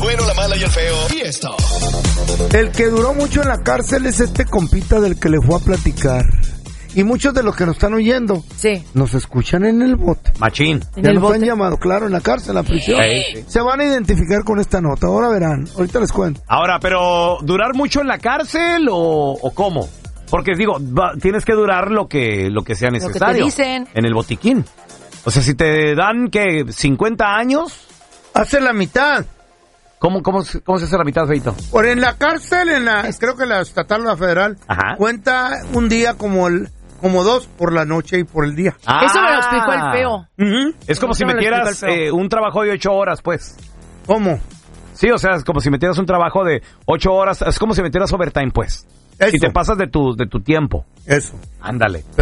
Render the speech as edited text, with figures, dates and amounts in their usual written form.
bueno, la mala y el feo. Y esto. El que duró mucho en la cárcel es este compita del que le fue a platicar. Y muchos de los que nos están oyendo nos escuchan en el bote. Machín. Ya nos han llamado, claro, en la cárcel, en la prisión. Sí. Se van a identificar con esta nota. Ahora verán, ahorita les cuento. Ahora, pero ¿durar mucho en la cárcel o cómo? Porque digo, tienes que durar lo que sea necesario. Lo que te dicen. En el botiquín. O sea, si te dan, ¿qué? ¿50 años? Hace la mitad. ¿Cómo se hace la mitad, Feito? Por en la cárcel, creo que la estatal o la federal, cuenta un día como 2 por la noche y por el día. Eso me lo explicó el feo. Es como si metieras un trabajo de 8 horas, pues. ¿Cómo? Sí, o sea, es como si metieras un trabajo de 8 horas, es como si metieras overtime, pues. Eso. Si te pasas de tu tiempo. Eso. Ándale.